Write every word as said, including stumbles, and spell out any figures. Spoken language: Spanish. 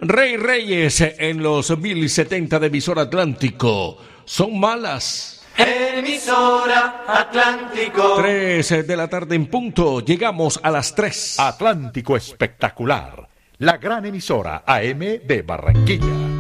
Rey Reyes en los mil setenta de Emisora Atlántico. Son malas. Emisora Atlántico. Tres de la tarde en punto. Llegamos a las tres. Atlántico Espectacular. La gran emisora A M de Barranquilla.